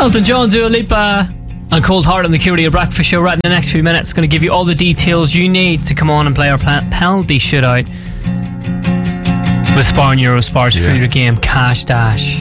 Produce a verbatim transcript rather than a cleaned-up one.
Elton John, Dua Lipa and Cold Heart on the Q Radio Breakfast Show. Right in the next few minutes, going to give you all the details you need to come on and play our penalty shootout with Spar and Eurospars yeah. for your game Cash Dash.